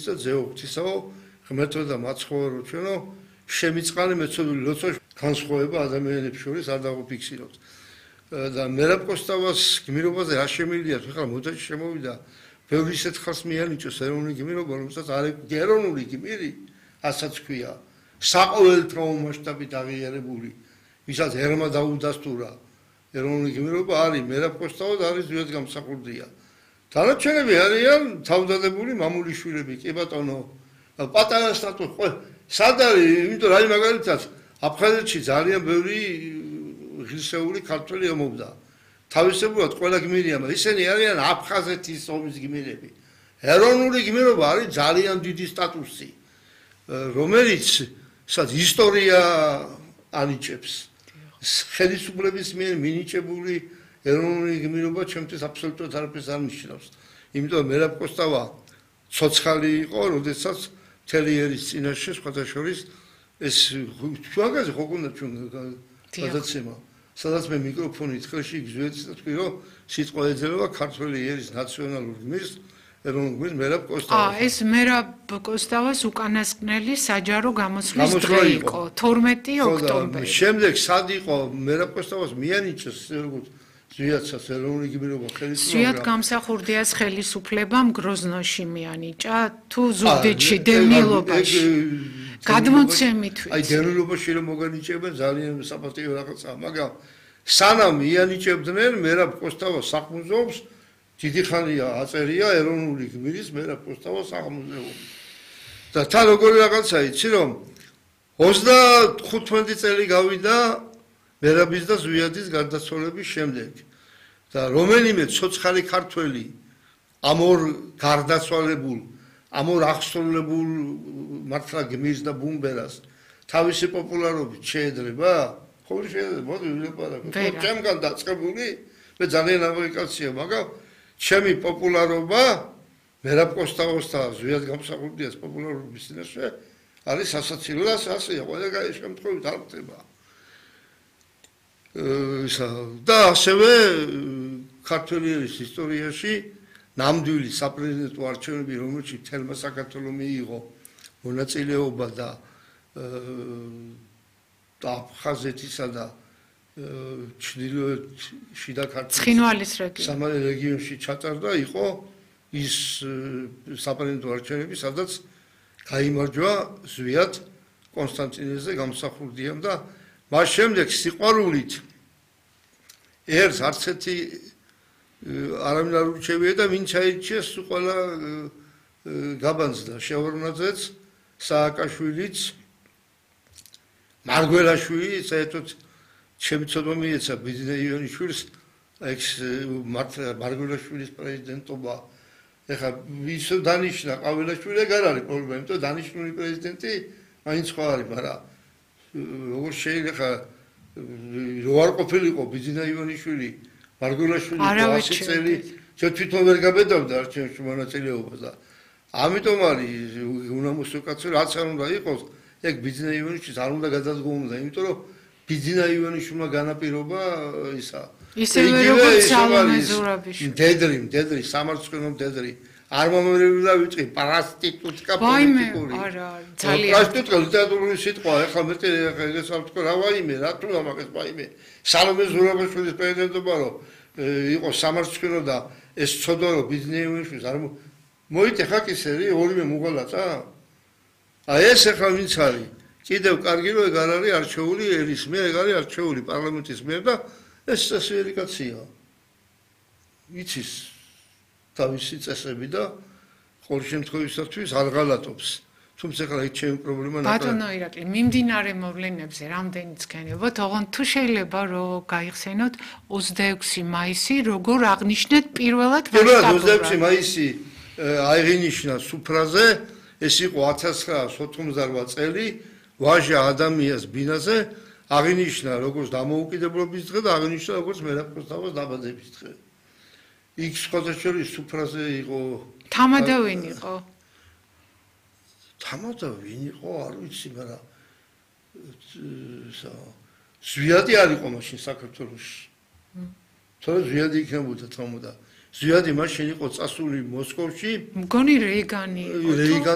და ძეო ღვთისაო ღმერთო და მაცხოვრო ჩვენო შემიწყალი მეცოდული როცა განსხვავება ადამიანებს შორის არ დაგუფიქსიროთ და მერაბკოსტავას გმირობაზე რა შემიძლია თუ ხა მოდაში შემოვიდა ბევრი ისეთ ხალხს მიანიჭოს ეროვნული გმირობა რომელსაც არ ეროვნული გმირი ასაც ქვია საყოველთაო მასშტაბით აღიარებული ვისაც ერმა დაუდასტურა ეროვნული გმირობა არის მერაბკოსტავა და არის ზვიად გამსახურდია დანარჩენები არიან თავდადებული მამულიშვილები კი ბატონო პატარა სტატუსი ხო სად არის იმიტომ რა მაგალითად აფხაზეთში ძალიან ბევრი ღირსეული ქართველი ომობდა თავისებურად ყველა გმირია ისინი არიან აფხაზეთის ომის გმირები ეროვნული გმირობა არის ძალიან დიდი სტატუსი რომელიც სადაც ისტორია ანიჭებს ხელისუფლების მიერ მინიჭებული ეროვნული გმირობა ჩემთვის აბსოლუტურად არაფერს არ ნიშნავს იმიტომ რომ მერაბკოსტავა ცოცხალი იყო როდესაც მთელი ერის წინაშე სხვათა შორის ეს ჩვენგაზე ხო გქონდა ჩვენ გადაცემა სადაც მე მიკროფონით ხელში გზვეცი და თქვი რომ სიტყვა ეძებება ქართველი ერის ნაციონალურ გმირს ეროვნულ გმირს მერაბკოსტავას ეს მერაბკოსტავას უკანასკნელი საჯარო გამოსვლის დღე იყო 12 ოქტომბერი შემდეგ სად იყო მერაბკოსტავას მიანიჭეს როგორც ზვიადსაც ეროვნული გმირობა ხელისუფლება ზვიად გამსახურდიას ხელისუფლებამ გროზნოში მიანიჭა თუ ზუგდიდში დევნილობაში გადმოცემით აი დევნილობაში რომ მოგანიჭებენ ძალიან საპატიო რაღაცაა მაგრამ სანამ მიანიჭებდნენ მერაბკოსტავას სახლ-მუზეუმს დიდი ხანია აწერია ეროვნული გმირის მერაბკოსტავას სახლ-მუზეუმი და თან როგორი რაღაცა იცი რომ 35 წელი გავიდა მერაბის და ზვიადის გარდაცვალების შემდეგ და რომელიმე ცოცხალი ქართველი ამ ორ გარდაცვალებულ ამ ორ აღსრულებულ მართლა გმირს და ბუმბერას თავისი პოპულარობით შეედრება ხო შეედრება მოდი ვილაპარაკო ჩემგან დაწყებული მე ძალიან ამერიკაცია მაგრამ ჩემი პოპულარობა მერაბკოსტავას და ზვიად გამსახურდიას პოპულარობის წინაშე არის სასაცილო და ასეა ყველა შემთხვევით არ ხდება და ასევე ქართველი ერის ისტორიაში ნამდვილი საპრეზიდენტო არჩევნები რომელშიც თელმა საქართველოს მიიღო მონაწილეობა და აფხაზეთისა და ჩრდილოეთ შიდა ქართლის ცხინვალის რეგიონში ჩატარდა იყო ის საპრეზიდენტო არჩევნები სადაც გაიმარჯვა ზვიად კონსტანტინეზე გამსახურდიამ და მას შემდეგ სიყვარულით ერთს არც ერთი არავინ არ ურჩევია და ვინც აირჩიეს ყველა გაბანძდა შევრონაძეც სააკაშვილიც მარგველაშვილი საერთოდ ჩემი ცოდვა მიეცა ბიძინა ივანიშვილს ექს მარგველაშვილის პრეზიდენტობა ეხლა ვის დანიშნა ყაველაშვილი ეგ არ არის პრობლემა იმიტომ დანიშნული პრეზიდენტი მაინც ხო არის მაგრამ როგორ შეიძლება რო არ ყოფილიყო ბიძინა ივანიშვილი მარგველაშვილი 100 წელი თვითონ ვერ გაბედავდა არჩევნებში მონაწილეობას და ამიტომ არის უნამოსო კაცი რაც არ უნდა იყოს ეგ ბიძინა ივანიშვილს არ უნდა გადადგომოდა იმიტომ რომ ბიძინა ივანიშვილმა განაპირობა ისა ისევე როგორც სალომე ზურაბიშვილი მდედრი სამარცხვინო მდედრი არ მომერევდა ვიტყვი პრასტიტუტკა პოლიტიკური არა ძალიან პრასტიტუტკა ლიტერატურული სიტყვა ეხლა მე ეს არ ვთქვა რა ვაიმე რა თუ ამაკეს ვაიმე სალომე ზურაბიშვილის პრეზიდენტობა რომ იყო სამარცხვინო და ეს ცოდა რომ ბიძინა ივანიშვილს არ მოიტეხა კისერი ორივე მუღალატა აი ეს ეხლა ვინც არის კიდევ კარგი რომ ეგ არ არის არჩეული ერის მიერ ეგ არის არჩეული პარლამენტის მიერ და ეს წესიერი კაცია იცის თავისი წესები და ყოველ შემთხვევისათვის არ ღალატობს თუმცა ახლა ეს ჩემი პრობლემა ნაკლებია ბატონო ირაკლი მიმდინარე მოვლენებზე რამდენიც გქენებოთ ოღონდ თუ შეიძლება რომ გაიხსენოთ 26 მაისი როგორ აღნიშნეთ პირველად 26 მაისი აღინიშნა სუფრაზე ეს იყო 1988 წელი ვაჟა ადამიანის ბინაზე აღინიშნა როგორც დამოუკიდებლობის დღე და აღინიშნა როგორც მერაბკოსტავას დაბადების დღე იქ სხვადასხვა სუფრაზე იყო თამადა ვინ იყო თამადა ვინ იყო არ ვიცი მაგრამ ზვიადი არ იყო მაშინ საქართველოში თორე ზვიადი იქნებოდა თამადა ზვიადი მაშინ იყო წასული მოსკოვში მგონი რეიგანი იყო